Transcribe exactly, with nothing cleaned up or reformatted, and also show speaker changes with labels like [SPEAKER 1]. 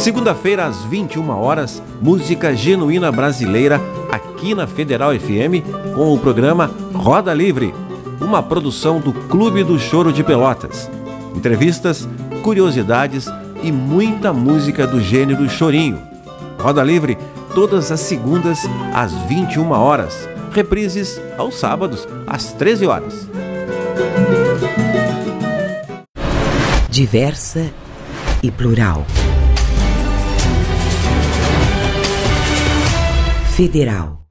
[SPEAKER 1] Segunda-feira, às vinte e uma horas, música genuína brasileira aqui na Federal F M com o programa Roda Livre, uma produção do Clube do Choro de Pelotas. Entrevistas, curiosidades e muita música do gênero chorinho. Roda Livre todas as segundas às vinte e uma horas. Reprises aos sábados às treze horas.
[SPEAKER 2] Diversa e plural. Federal.